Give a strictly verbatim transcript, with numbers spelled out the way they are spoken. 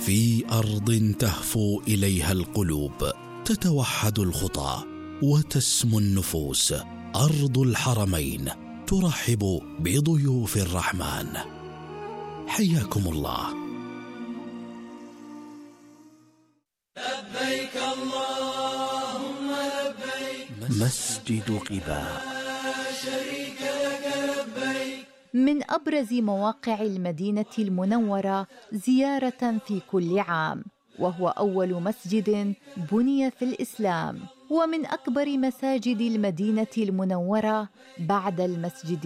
في أرض تهفو إليها القلوب، تتوحد الخطى وتسمو النفوس. أرض الحرمين ترحب بضيوف الرحمن. حياكم الله. لبيك اللهم لبيك. مسجد قباء. لا شريك لك لبيك. من أبرز مواقع المدينة المنورة زيارة في كل عام، وهو أول مسجد بني في الإسلام، ومن أكبر مساجد المدينة المنورة بعد المسجد